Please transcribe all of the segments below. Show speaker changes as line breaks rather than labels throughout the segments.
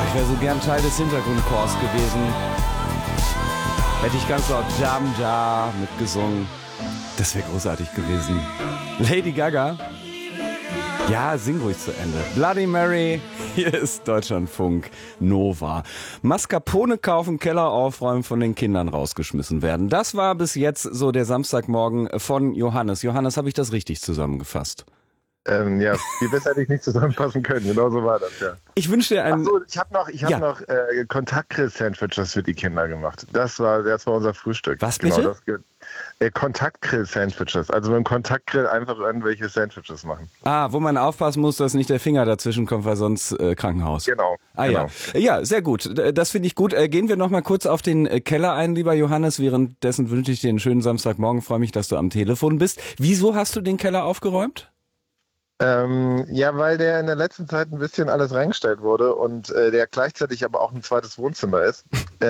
Ich wäre so gern Teil des Hintergrundchors gewesen. Hätte ich ganz laut Jam Ja mitgesungen. Das wäre großartig gewesen. Lady Gaga. Ja, sing ruhig zu Ende. Bloody Mary, hier ist Deutschlandfunk Nova. Mascarpone kaufen, Keller aufräumen, von den Kindern rausgeschmissen werden. Das war bis jetzt so der Samstagmorgen von Johannes. Johannes, habe ich das richtig zusammengefasst?
Ja, viel besser hätte ich nicht zusammenfassen können. Genau so war das, ja.
Ich wünsche dir einen...
Achso, ich habe noch Kontaktgrill-Sandwiches für die Kinder gemacht. Das war unser Frühstück.
Was bitte?
Genau, Kontaktgrill-Sandwiches. Also mit dem Kontaktgrill einfach irgendwelche Sandwiches machen.
Wo man aufpassen muss, dass nicht der Finger dazwischen kommt, weil sonst Krankenhaus.
Genau.
Ja. Ja, sehr gut. Das finde ich gut. Gehen wir noch mal kurz auf den Keller ein, lieber Johannes. Währenddessen wünsche ich dir einen schönen Samstagmorgen. Freue mich, dass du am Telefon bist. Wieso hast du den Keller aufgeräumt?
Ja, weil der in der letzten Zeit ein bisschen alles reingestellt wurde und der gleichzeitig aber auch ein zweites Wohnzimmer ist.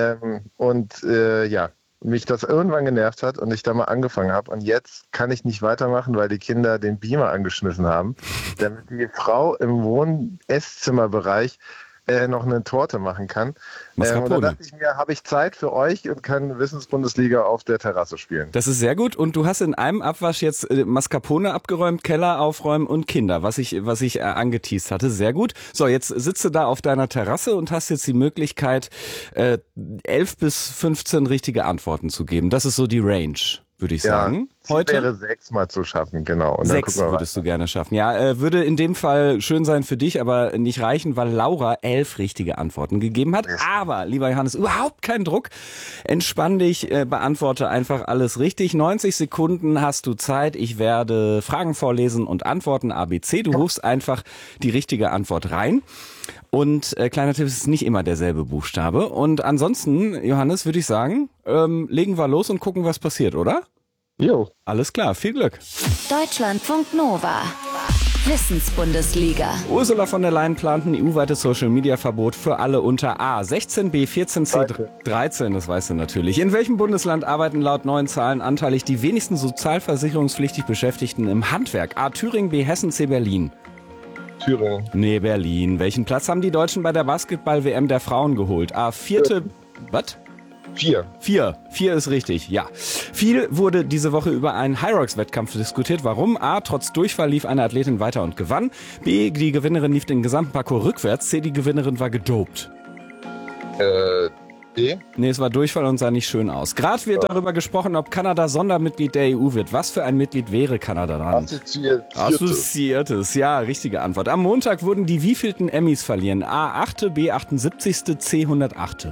Mich das irgendwann genervt hat und ich da mal angefangen habe. Und jetzt kann ich nicht weitermachen, weil die Kinder den Beamer angeschmissen haben, damit die Frau im Wohn-Esszimmerbereich noch eine Torte machen kann. Und da dachte ich mir, habe ich Zeit für euch und kann Wissensbundesliga auf der Terrasse spielen.
Das ist sehr gut. Und du hast in einem Abwasch jetzt Mascarpone abgeräumt, Keller aufräumen und Kinder, was ich angeteast hatte. Sehr gut. So, jetzt sitzt du da auf deiner Terrasse und hast jetzt die Möglichkeit, 11 bis 15 richtige Antworten zu geben. Das ist so die Range, würde ich sagen. Heute
wäre 6 mal zu schaffen, genau. Und
6 würdest du gerne schaffen. Ja, würde in dem Fall schön sein für dich, aber nicht reichen, weil Laura 11 richtige Antworten gegeben hat. Aber, lieber Johannes, überhaupt kein Druck. Entspann dich, beantworte einfach alles richtig. 90 Sekunden hast du Zeit. Ich werde Fragen vorlesen und antworten ABC. Du rufst einfach die richtige Antwort rein. Und kleiner Tipp, es ist nicht immer derselbe Buchstabe. Und ansonsten, Johannes, würde ich sagen, legen wir los und gucken, was passiert, oder?
Jo.
Alles klar, viel Glück.
Deutschlandfunk Nova. Wissensbundesliga.
Ursula von der Leyen plant ein EU-weites Social-Media-Verbot für alle unter A. 16, B, 14, C, 13, das weißt du natürlich. In welchem Bundesland arbeiten laut neuen Zahlen anteilig die wenigsten sozialversicherungspflichtig Beschäftigten im Handwerk? A. Thüringen, B. Hessen, C. Berlin.
Thüringen.
Nee, Berlin. Welchen Platz haben die Deutschen bei der Basketball-WM der Frauen geholt? A. Vierte... Was?
4.
4 ist richtig, ja. Viel wurde diese Woche über einen Hyrox-Wettkampf diskutiert. Warum? A. Trotz Durchfall lief eine Athletin weiter und gewann. B. Die Gewinnerin lief den gesamten Parcours rückwärts. C. Die Gewinnerin war gedopt.
D?
Nee, es war Durchfall und sah nicht schön aus. Gerade wird darüber gesprochen, ob Kanada Sondermitglied der EU wird. Was für ein Mitglied wäre Kanada dann? Assoziiertes, ja, richtige Antwort. Am Montag wurden die wievielten Emmys verliehen? A. 8., B. 78., C. 108.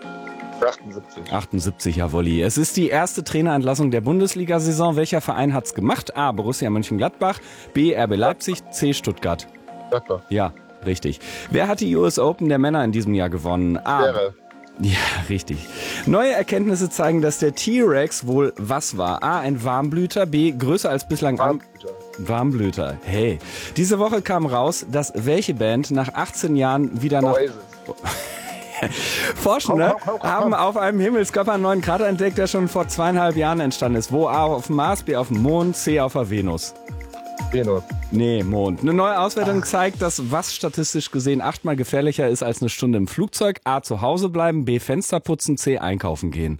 78.
78, jawolli. Es ist die erste Trainerentlassung der Bundesliga-Saison. Welcher Verein hat's gemacht? A. Borussia Mönchengladbach, B. RB Leipzig, C. Stuttgart.
Gladbach.
Ja, richtig. Wer hat die US Open der Männer in diesem Jahr gewonnen? A.
Wäre.
Ja, richtig. Neue Erkenntnisse zeigen, dass der T-Rex wohl was war? A. Ein Warmblüter, B. Größer als bislang... Warmblüter. Hey. Diese Woche kam raus, dass welche Band nach 18 Jahren wieder nach... Forschende haben auf einem Himmelskörper einen neuen Krater entdeckt, der schon vor 2,5 Jahren entstanden ist. Wo? A. auf dem Mars, B. auf dem Mond, C. auf der Venus.
Venus.
Nee, Mond. Eine neue Auswertung zeigt, dass was statistisch gesehen 8-mal gefährlicher ist als eine Stunde im Flugzeug. A. zu Hause bleiben, B. Fenster putzen, C. einkaufen gehen.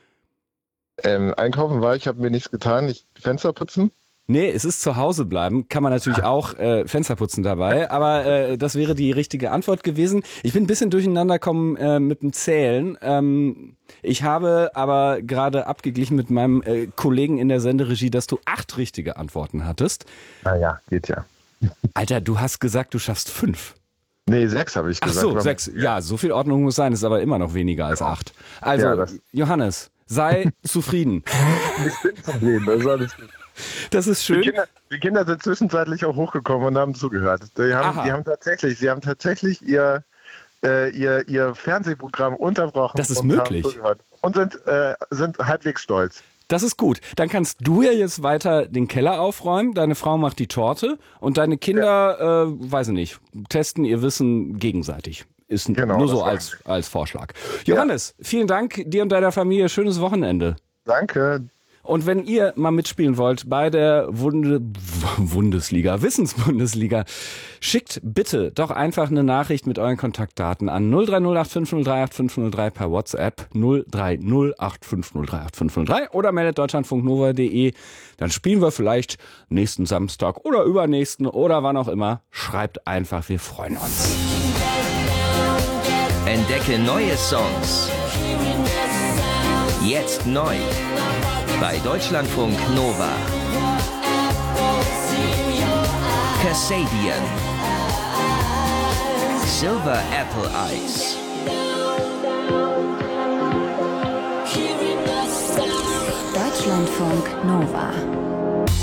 Einkaufen war ich, habe mir nichts getan. Fenster putzen?
Nee, es ist zu Hause bleiben. Kann man natürlich auch Fenster putzen dabei. Aber das wäre die richtige Antwort gewesen. Ich bin ein bisschen durcheinander gekommen mit dem Zählen. Ich habe aber gerade abgeglichen mit meinem Kollegen in der Senderegie, dass du 8 richtige Antworten hattest.
Naja, geht ja.
Alter, du hast gesagt, du schaffst 5.
Nee, 6 habe ich gesagt.
Ach so, 6. Ja, so viel Ordnung muss sein. Ist aber immer noch weniger als 8. Also, ja, Johannes, sei zufrieden.
Ich bin zufrieden, das ist alles gut.
Das ist schön.
Die Kinder sind zwischenzeitlich auch hochgekommen und haben zugehört. Sie haben tatsächlich ihr Fernsehprogramm unterbrochen.
Das ist möglich.
Und sind halbwegs stolz.
Das ist gut. Dann kannst du ja jetzt weiter den Keller aufräumen, deine Frau macht die Torte und deine Kinder, weiß ich nicht, testen ihr Wissen gegenseitig. Ist nur so als Vorschlag. Johannes, vielen Dank dir und deiner Familie. Schönes Wochenende.
Danke.
Und wenn ihr mal mitspielen wollt bei der Bundesliga, Wissensbundesliga, schickt bitte doch einfach eine Nachricht mit euren Kontaktdaten an 03085038503 per WhatsApp 03085038503 oder meldet deutschlandfunknova.de. Dann spielen wir vielleicht nächsten Samstag oder übernächsten oder wann auch immer. Schreibt einfach, wir freuen uns.
Entdecke neue Songs. Jetzt neu. Bei Deutschlandfunk Nova. Kasabian. Silver Apple Eyes.
Deutschlandfunk Nova.